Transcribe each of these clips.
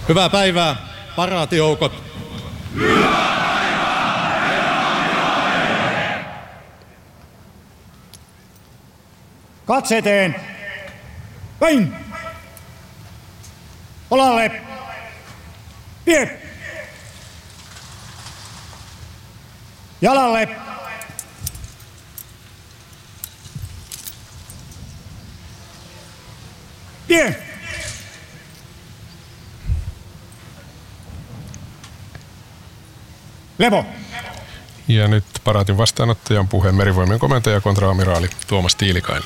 Hyvää päivää, paraatijoukot. Hyvää päivää, veteraanit! Katse eteen. Päin. Olalle. Pie. Jalalle. Pie. Levo. Ja nyt paraatin vastaanottajan puheen Merivoimien komentaja kontraamiraali Tuomas Tiilikainen.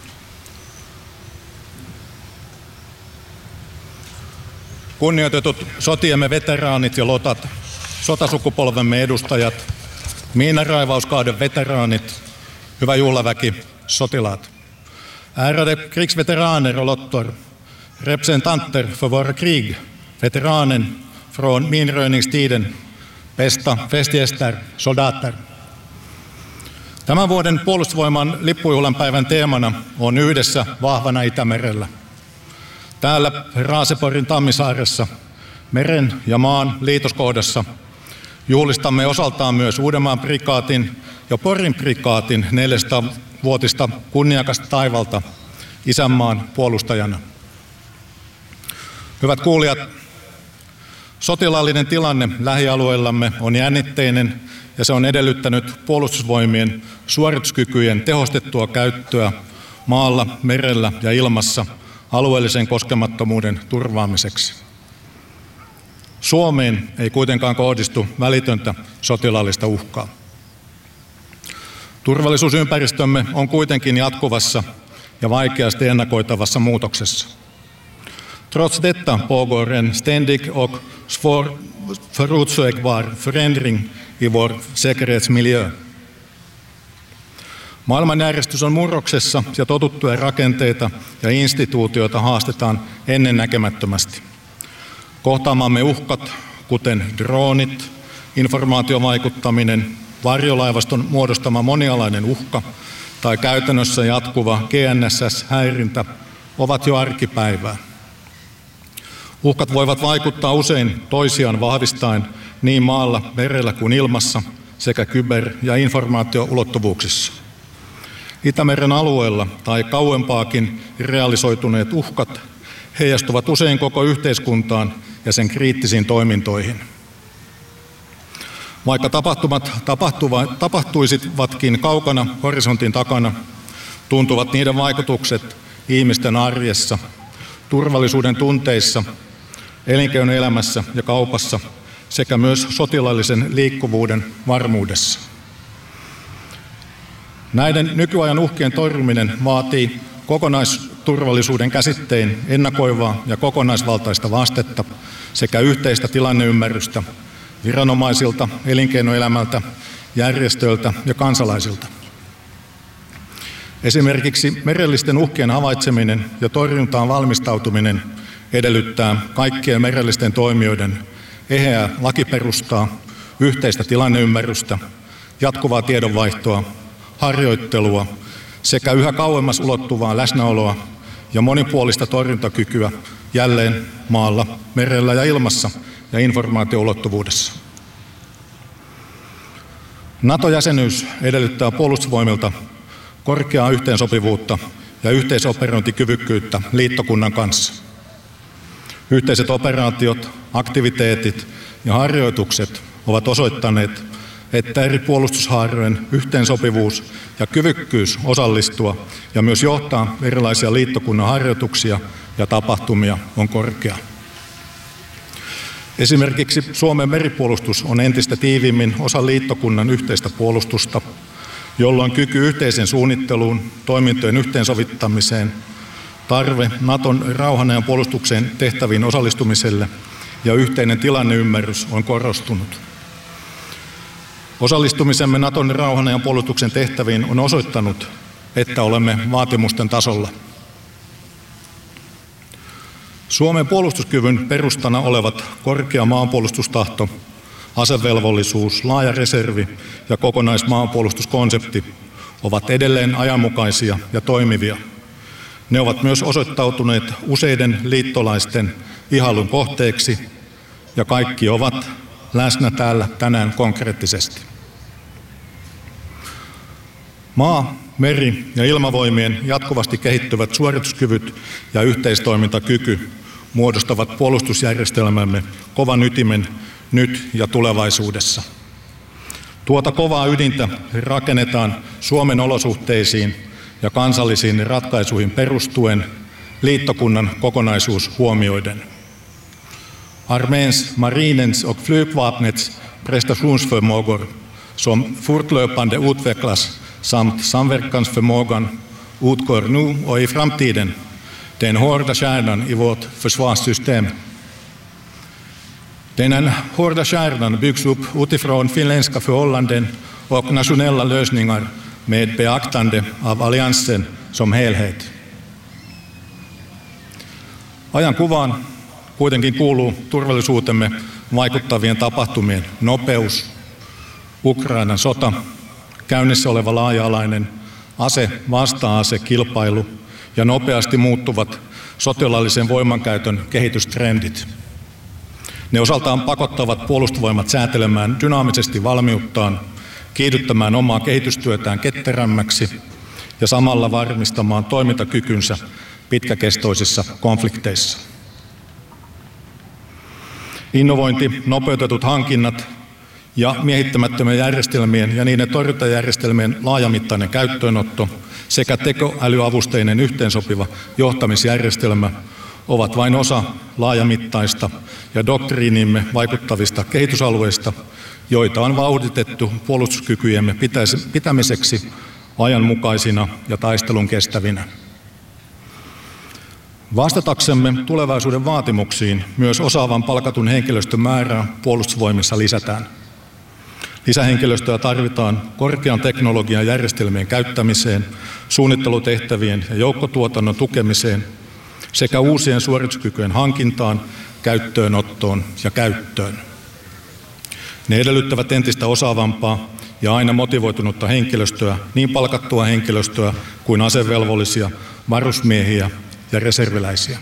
Kunnioitetut sotiemme veteraanit ja lotat, sotasukupolvemme edustajat, miinanraivauskauden veteraanit, hyvä juhlaväki, sotilaat. Ärade krigsveteraner och lottor, representanter för våra krig, veteranen från minröjningstiden, bästa festgäster, soldater. Tämän vuoden puolustusvoiman lippujuhlan päivän teemana on yhdessä vahvana Itämerellä. Täällä Raaseporin Tammisaaressa, meren ja maan liitoskohdassa, juhlistamme osaltaan myös Uudenmaan prikaatin ja Porin prikaatin 400-vuotista kunniakasta taivalta isänmaan puolustajana. Hyvät kuulijat, sotilaallinen tilanne lähialueillamme on jännitteinen ja se on edellyttänyt puolustusvoimien suorituskykyjen tehostettua käyttöä maalla, merellä ja ilmassa alueellisen koskemattomuuden turvaamiseksi. Suomeen ei kuitenkaan kohdistu välitöntä sotilaallista uhkaa. Turvallisuusympäristömme on kuitenkin jatkuvassa ja vaikeasti ennakoitavassa muutoksessa. Trots detta pågår en ständig och förutsägbar förändring i vår säkerhetsmiljö. Maailmanjärjestys on murroksessa ja totuttuja rakenteita ja instituutioita haastetaan ennennäkemättömästi. Kohtaamamme uhkat, kuten droonit, informaatiovaikuttaminen, varjolaivaston muodostama monialainen uhka tai käytännössä jatkuva GNSS-häirintä ovat jo arkipäivää. Uhkat voivat vaikuttaa usein toisiaan vahvistaen niin maalla, merellä kuin ilmassa sekä kyber- ja informaatioulottuvuuksissa. Itämeren alueella tai kauempaakin realisoituneet uhkat heijastuvat usein koko yhteiskuntaan ja sen kriittisiin toimintoihin. Vaikka tapahtumat tapahtuisivatkin kaukana horisontin takana, tuntuvat niiden vaikutukset ihmisten arjessa, turvallisuuden tunteissa, elinkeinoelämässä ja kaupassa sekä myös sotilaallisen liikkuvuuden varmuudessa. Näiden nykyajan uhkien torjuminen vaatii kokonaisturvallisuuden käsitteen ennakoivaa ja kokonaisvaltaista vastetta sekä yhteistä tilanneymmärrystä viranomaisilta, elinkeinoelämältä, järjestöiltä ja kansalaisilta. Esimerkiksi merellisten uhkien havaitseminen ja torjuntaan valmistautuminen edellyttää kaikkien merellisten toimijoiden eheää lakiperustaa, yhteistä tilanneymmärrystä, jatkuvaa tiedonvaihtoa, harjoittelua sekä yhä kauemmas ulottuvaa läsnäoloa ja monipuolista torjuntakykyä jälleen maalla, merellä ja ilmassa ja informaatioulottuvuudessa. NATO-jäsenyys edellyttää puolustusvoimilta korkeaa yhteensopivuutta ja yhteisoperointikyvykkyyttä liittokunnan kanssa. Yhteiset operaatiot, aktiviteetit ja harjoitukset ovat osoittaneet, että eri puolustushaarojen yhteensopivuus ja kyvykkyys osallistua ja myös johtaa erilaisia liittokunnan harjoituksia ja tapahtumia on korkea. Esimerkiksi Suomen meripuolustus on entistä tiiviimmin osa liittokunnan yhteistä puolustusta, jolloin kyky yhteisen suunnitteluun, toimintojen yhteensovittamiseen, tarve Naton rauhanajan puolustukseen tehtäviin osallistumiselle ja yhteinen tilanneymmärrys on korostunut. Osallistumisemme Naton rauhanajan puolustuksen tehtäviin on osoittanut, että olemme vaatimusten tasolla. Suomen puolustuskyvyn perustana olevat korkea maanpuolustustahto, asevelvollisuus, laaja reservi ja kokonaismaanpuolustuskonsepti ovat edelleen ajanmukaisia ja toimivia. Ne ovat myös osoittautuneet useiden liittolaisten ihailun kohteeksi ja kaikki ovat läsnä täällä tänään konkreettisesti. Maa-, meri- ja ilmavoimien jatkuvasti kehittyvät suorituskyvyt ja yhteistoimintakyky muodostavat puolustusjärjestelmämme kovan ytimen nyt ja tulevaisuudessa. Tuota kovaa ydintä rakennetaan Suomen olosuhteisiin ja kansallisiin ratkaisuihin perustuen liittokunnan kokonaisuus huomioiden. Arméns, marinens och flygvapnets prestationsförmågor som fortlöpande utvecklas samt samverkansförmågan utgår nu och i framtiden den hårda kärnan i vårt försvarssystem. Den hårda kärnan byggs upp utifrån finländska förhållanden och nationella lösningar med beaktande av alliansen som helhet. Ajan kuvaan kuitenkin kuuluu turvallisuutemme vaikuttavien tapahtumien nopeus, Ukrainan sota, käynnissä oleva laaja-alainen ase-vasta-ase-kilpailu ja nopeasti muuttuvat sotilaallisen voimankäytön kehitystrendit. Ne osaltaan pakottavat puolustusvoimat säätelemään dynaamisesti valmiuttaan, kiihdyttämään omaa kehitystyötään ketterämmäksi ja samalla varmistamaan toimintakykynsä pitkäkestoisissa konflikteissa. Innovointi, nopeutetut hankinnat ja miehittämättömien järjestelmien ja niiden torjuntajärjestelmien laajamittainen käyttöönotto sekä tekoälyavusteinen yhteensopiva johtamisjärjestelmä ovat vain osa laajamittaista ja doktriinimme vaikuttavista kehitysalueista, joita on vauhditettu puolustuskykyjemme pitämiseksi ajanmukaisina ja taistelun kestävinä. Vastataksemme tulevaisuuden vaatimuksiin myös osaavan palkatun henkilöstön määrää puolustusvoimissa lisätään. Lisähenkilöstöä tarvitaan korkean teknologian järjestelmien käyttämiseen, suunnittelutehtävien ja joukkotuotannon tukemiseen sekä uusien suorituskykyjen hankintaan, käyttöönottoon ja käyttöön. Ne edellyttävät entistä osaavampaa ja aina motivoitunutta henkilöstöä, niin palkattua henkilöstöä kuin asevelvollisia, varusmiehiä ja reserviläisiä.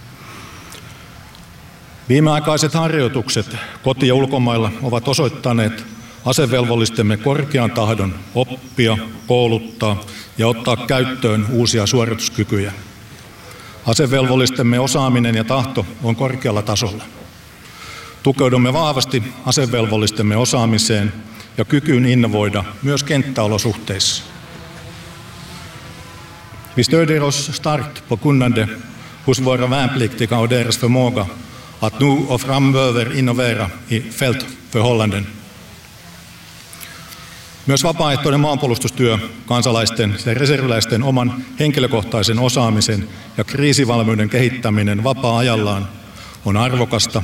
Viimeaikaiset harjoitukset koti- ja ulkomailla ovat osoittaneet asevelvollistemme korkean tahdon oppia, kouluttaa ja ottaa käyttöön uusia suorituskykyjä. Asevelvollistemme osaaminen ja tahto on korkealla tasolla. Tukeudumme vahvasti asevelvollistemme osaamiseen ja kykyyn innovoida myös kenttäolosuhteissa. Vi stödjer oss starkt på kunnande hos våra värnpliktiga och deras förmåga att nu och framöver innovera i fältförhållanden. Myös vapaaehtoinen maanpuolustustyö kansalaisten ja reserviläisten oman henkilökohtaisen osaamisen ja kriisivalmiuden kehittäminen vapaa-ajallaan on arvokasta